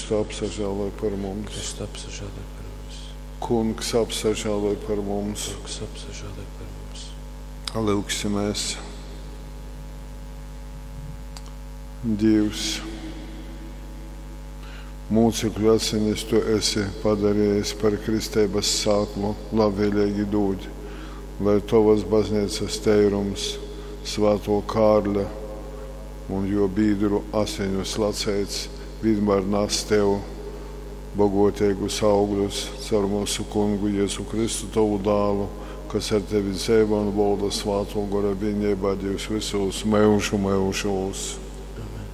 Kristu apsažāloj par mums. Kristu apsažāloj par mums. Kungs apsažāloj par mums. Kungs apsažāloj par mums. Lūksimies. Dievs, mūcekļu asinis tu esi padarījis par kristības sāklu, labvēlīgi dod, lai tavas baznīcas teirums, Svēto Kārļa un jo bīdru asiņu slacēts, vienmēr nes tev bagotēgus augļus caur mūsu Kungu Jēzu Kristu, tavu dālu, kas ar tevi dzīvo un valda Svēto gara vienībā Dievs visos mūžu mūžos.